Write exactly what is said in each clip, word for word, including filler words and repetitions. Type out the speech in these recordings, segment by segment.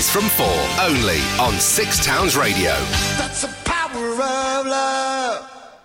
From four, only on Six Towns Radio. That's the power of love.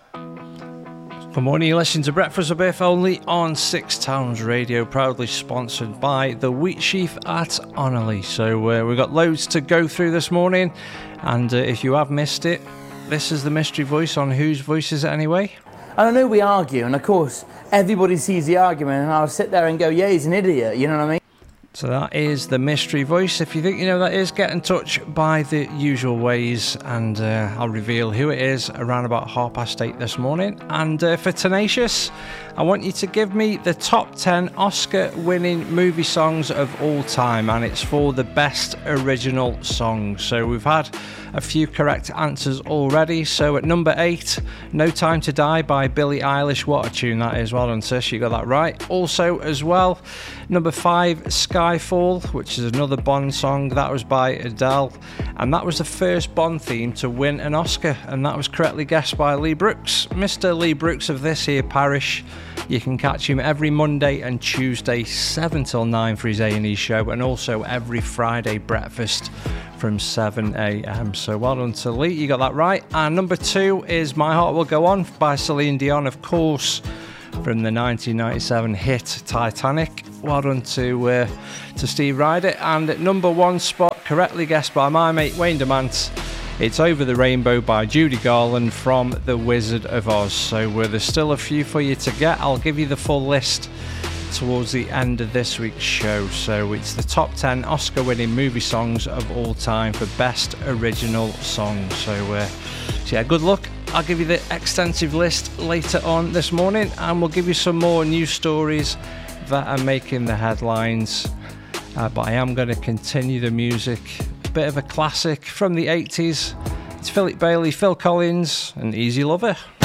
Good morning, you're listening to Breakfast with Biff only on Six Towns Radio, proudly sponsored by the Wheat Sheaf at Onnerley. So uh, we've got loads to go through this morning, and uh, if you have missed it, this is the mystery voice. On whose voice is it anyway? And I know we argue, and of course everybody sees the argument, and I'll sit there and go, yeah, he's an idiot, you know what I mean? So that is the mystery voice. If you think you know that is, get in touch by the usual ways, and uh, I'll reveal who it is around about half past eight this morning. And uh, for Tenacious, I want you to give me the top ten Oscar-winning movie songs of all time, and it's for the best original song. So we've had a few correct answers already. So at number eight, No Time to Die by Billie Eilish. What a tune that is. Well done, sis, you got that right. Also as well, number five, Skyfall, which is another Bond song. That was by Adele, and that was the first Bond theme to win an Oscar, and that was correctly guessed by Lee Brooks. Mister Lee Brooks of this here parish. You can catch him every Monday and Tuesday seven till nine for his A and E show, and also every Friday breakfast from seven a.m. So well done to Lee, you got that right. And number two is My Heart Will Go On by Celine Dion, of course, from the nineteen ninety-seven hit Titanic. Well done to uh, to Steve Ryder. And at number one spot, correctly guessed by my mate Wayne Demant, it's Over the Rainbow by Judy Garland from The Wizard of Oz. So uh, there's still a few for you to get. I'll give you the full list towards the end of this week's show. So it's the top ten Oscar-winning movie songs of all time for best original song. So, uh, so yeah, good luck. I'll give you the extensive list later on this morning, and we'll give you some more news stories that are making the headlines. Uh, but I am going to continue the music. A bit of a classic from the eighties. It's Philip Bailey, Phil Collins, and Easy Lover.